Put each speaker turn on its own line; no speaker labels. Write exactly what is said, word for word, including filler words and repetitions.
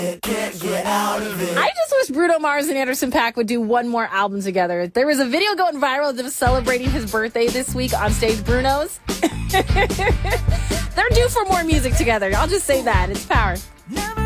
Can't get out of it.
I just wish Bruno Mars and Anderson .Paak would do one more album together. There was a video going viral of them celebrating his birthday this week on stage, Bruno's. They're due for more music together. I'll just say that. It's power.
Never